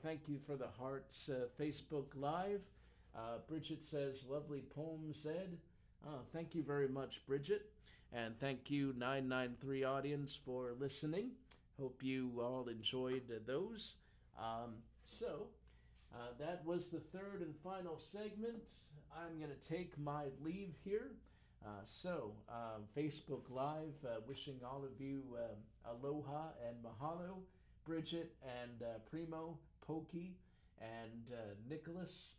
Thank you for the hearts. Facebook Live. Bridget says, lovely poem said. Thank you very much, Bridget. And thank you, 993 audience, for listening. Hope you all enjoyed those. That was the third and final segment. I'm going to take my leave here. Facebook Live, wishing all of you aloha and mahalo. Bridget and Primo, Pokey, and Nicholas.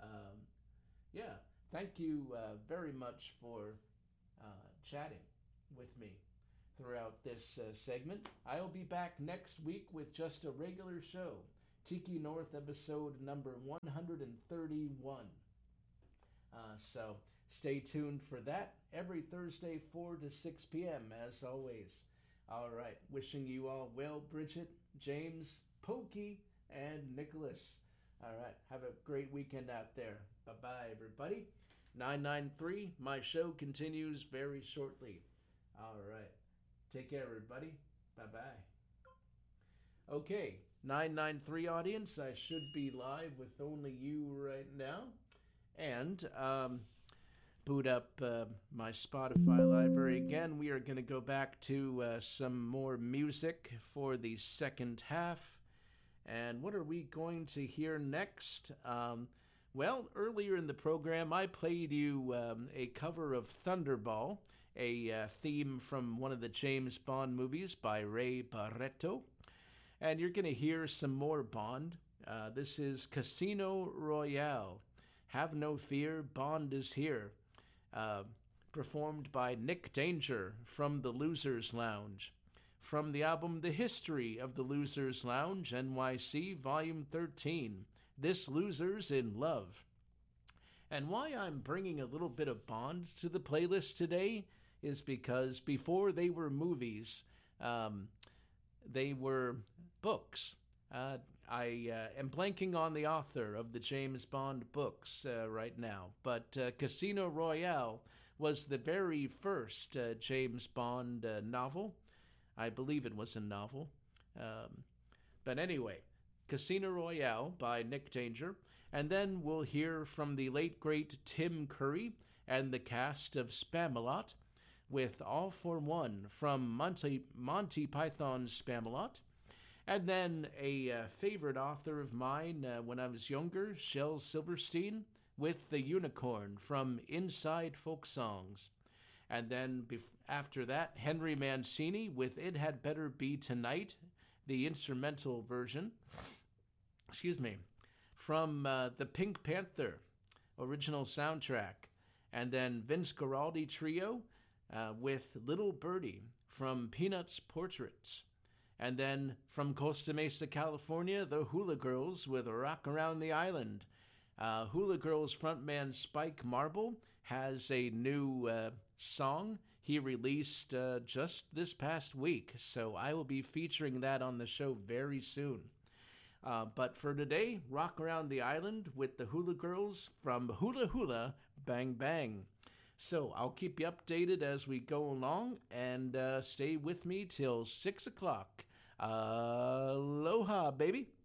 Thank you very much for chatting with me throughout this segment. I'll be back next week with just a regular show, Tiki North episode number 131. So stay tuned for that every Thursday, 4 to 6 p.m. as always. All right, wishing you all well, Bridget, James, Pokey, and Nicholas. All right, have a great weekend out there. Bye-bye, everybody. 993, my show continues very shortly. All right, take care, everybody. Bye-bye. Okay, 993 audience, I should be live with only you right now. And boot up my Spotify library again. We are going to go back to some more music for the second half. And what are we going to hear next? Well, earlier in the program, I played you a cover of Thunderball, a theme from one of the James Bond movies by Ray Barretto. And you're going to hear some more Bond. This is Casino Royale. Have no fear, Bond is here. Performed by Nick Danger from the Losers Lounge. From the album The History of the Losers Lounge, NYC, Volume 13, This Loser's in Love. And why I'm bringing a little bit of Bond to the playlist today is because before they were movies, they were books. I am blanking on the author of the James Bond books right now, but Casino Royale was the very first James Bond novel. I believe it was a novel. But anyway, Casino Royale by Nick Danger. And then we'll hear from the late, great Tim Curry and the cast of Spamalot with All for One from Monty Python's Spamalot. And then a favorite author of mine when I was younger, Shel Silverstein, with The Unicorn from Inside Folk Songs. And then after that, Henry Mancini with It Had Better Be Tonight, the instrumental version. From the Pink Panther original soundtrack. And then Vince Guaraldi Trio with Little Birdie from Peanuts Portraits. And then from Costa Mesa, California, the Hula Girls with Rock Around the Island. Hula Girls frontman Spike Marble has a new song he released just this past week, so I will be featuring that on the show very soon. But for today, Rock Around the Island with the Hula Girls from Hula Hula Bang Bang. So I'll keep you updated as we go along, and stay with me till 6 o'clock. Aloha, baby.